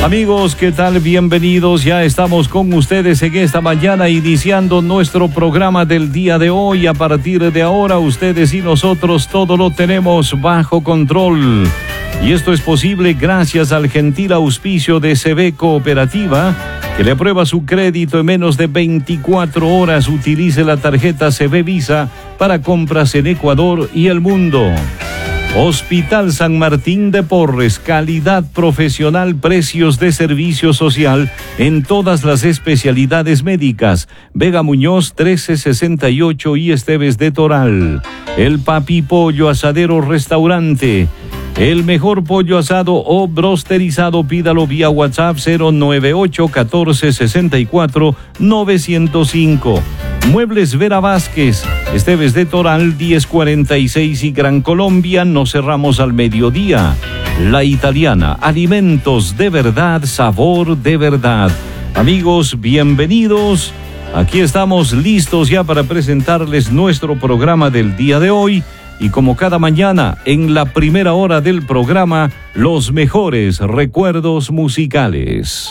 Amigos, ¿qué tal? Bienvenidos. Ya estamos con ustedes en esta mañana iniciando nuestro programa del día de hoy. A partir de ahora, ustedes y nosotros todo lo tenemos bajo control. Y esto es posible gracias al gentil auspicio de CB Cooperativa, que le aprueba su crédito en menos de 24 horas. Utilice la tarjeta CB Visa para compras en Ecuador y el mundo. Hospital San Martín de Porres, calidad profesional, precios de servicio social en todas las especialidades médicas. Vega Muñoz 1368 y Esteves de Toral. El Papi Pollo Asadero Restaurante. El mejor pollo asado o brosterizado, pídalo vía WhatsApp 098 14 64 905. Muebles Vera Vázquez, Esteves de Toral 1046 y Gran Colombia. Nos cerramos al mediodía. La Italiana, alimentos de verdad, sabor de verdad. Amigos, bienvenidos. Aquí estamos listos ya para presentarles nuestro programa del día de hoy. Y como cada mañana, en la primera hora del programa, los mejores recuerdos musicales.